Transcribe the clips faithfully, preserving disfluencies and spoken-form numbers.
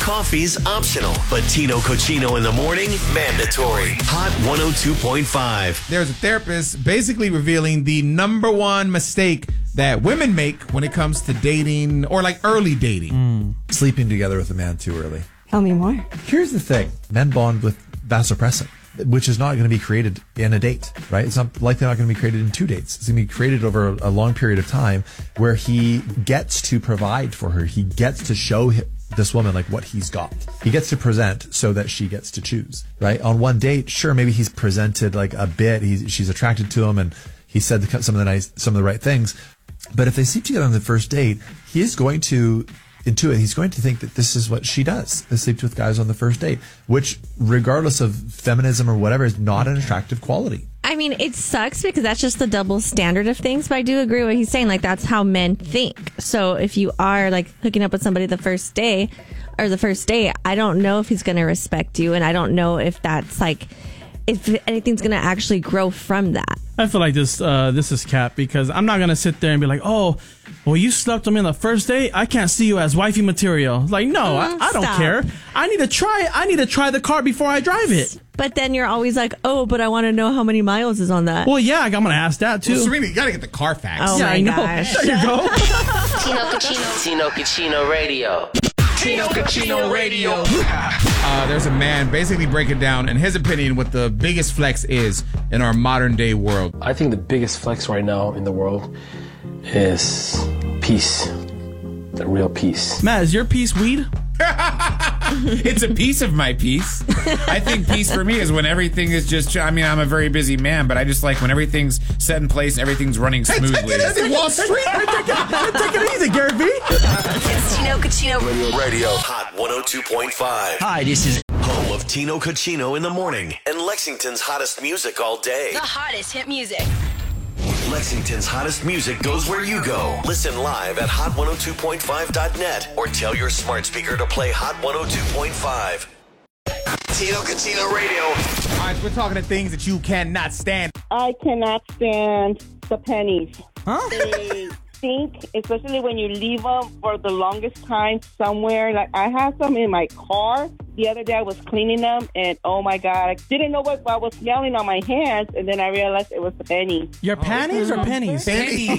Coffee's optional, but Tino Cochino in the morning, mandatory. Hot one oh two point five. There's a therapist basically revealing the number one mistake that women make when it comes to dating or like early dating. Mm. Sleeping together with a man too early. Tell me more. Here's the thing. Men bond with vasopressin, which is not going to be created in a date, right? It's not likely not going to be created in two dates. It's going to be created over a, a long period of time where he gets to provide for her. He gets to show hi- this woman like what he's got. He gets to present so that she gets to choose, right? On one date, sure, maybe he's presented like a bit. He's, she's attracted to him and he said the, some of the nice, some of the right things. But if they sleep together on the first date, he is going to intuit. He's going to think that this is what she does. They sleep with guys on the first date, which regardless of feminism or whatever is not an attractive quality. I mean, it sucks because that's just the double standard of things, but I do agree with what he's saying. Like, that's how men think. So if you are like hooking up with somebody the first day or the first date, I don't know if he's going to respect you. And I don't know if that's like, if anything's going to actually grow from that. I feel like this uh, this is cap because I'm not going to sit there and be like, oh, well, you slept with me on the first date. I can't see you as wifey material. Like, no, Mm, I, I don't stop. care. I need to try it. I need to try the car before I drive it. But then you're always like, oh, but I want to know how many miles is on that. Well, yeah, I'm going to ask that too. Well, Serena, you got to get the Carfax. Oh, yeah, my I know. gosh. There you go. Tino Cochino. Tino Cochino Radio. Tino Cochino Radio. Uh, there's a man basically breaking down, in his opinion, what the biggest flex is in our modern day world. I think the biggest flex right now in the world is peace. The real peace. Matt, is your piece weed? It's a piece of my piece. I think peace for me is when everything is just, I mean, I'm a very busy man, but I just like when everything's set in place, everything running smoothly. That's in Wall Street. Take it easy, Gary V. It's Tino Cochino Radio. Radio. Hot one oh two point five. Hi, this is Home of Tino Cochino in the morning and Lexington's hottest music all day. the hottest hit music. Lexington's hottest music goes where you go. Listen live at hot one oh two point five dot net or tell your smart speaker to play Hot one oh two point five. Tino Cochino Radio. All right, we're talking to things that you cannot stand. I cannot stand the pennies. Huh? They stink, especially when you leave them for the longest time somewhere. Like, I have some in my car. The other day I was cleaning them, and oh my God, I didn't know what I was smelling on my hands, and then I realized it was the penny. Your panties or pennies? Pennies.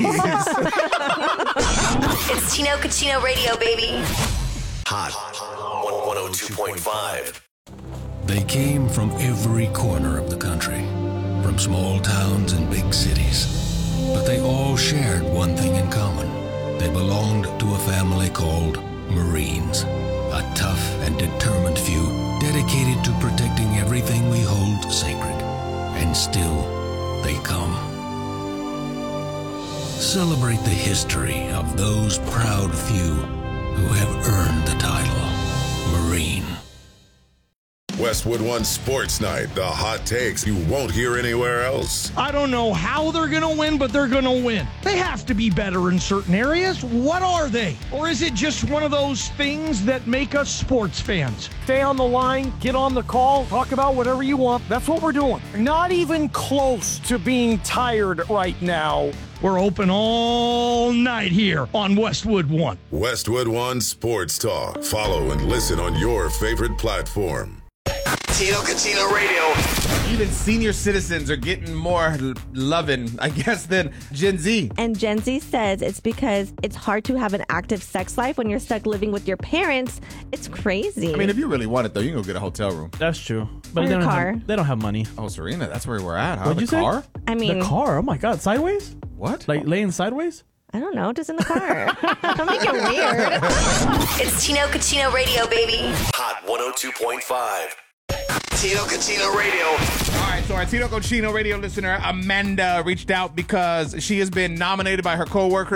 It's Tino Cochino Radio, baby. Hot one oh two point five. They came from every corner of the country, from small towns and big cities. But they all shared one thing in common. They belonged to a family called Marines, a tough and determined few dedicated to protecting everything we hold sacred. And still, they come. Celebrate the history of those proud few who have earned the title Marine. Westwood One Sports Night, the hot takes you won't hear anywhere else. I don't know how they're going to win, but they're going to win. They have to be better in certain areas. What are they? Or is it just one of those things that make us sports fans? Stay on the line, get on the call, talk about whatever you want. That's what we're doing. Not even close to being tired right now. We're open all night here on Westwood One. Westwood One Sports Talk. Follow and listen on your favorite platform. Tino Cochino Radio. Even senior citizens are getting more l- loving, I guess, than Gen Z. And Gen Z says it's because it's hard to have an active sex life when you're stuck living with your parents. It's crazy. I mean, if you really want it, though, you can go get a hotel room. That's true. But Or they your don't, car. have, they don't have money. Oh, Serena, that's where we're at, huh? What'd the you say? car? I mean, The car? Oh my God, sideways? What? Like laying sideways? I don't know, just in the car. Don't make it weird. It's Tino Cochino Radio, baby. Hot one oh two point five. Tino Cochino Radio. All right, so our Tino Cochino Radio listener, Amanda, reached out because she has been nominated by her coworkers